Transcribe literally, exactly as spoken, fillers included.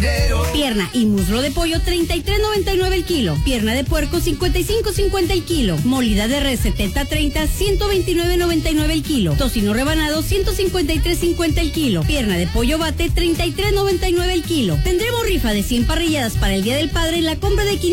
dinero. Pierna y muslo de pollo treinta y tres noventa y nueve el kilo. Pierna de puerco cincuenta y cinco cincuenta el kilo. Molida de res setenta treinta ciento veintinueve noventa y nueve el kilo. Tocino rebanado ciento cincuenta y tres cincuenta el kilo. Pierna de pollo bate treinta y tres noventa y nueve el kilo. Tendremos rifa de cien parrilladas para el Día del Padre en la compra de quinientos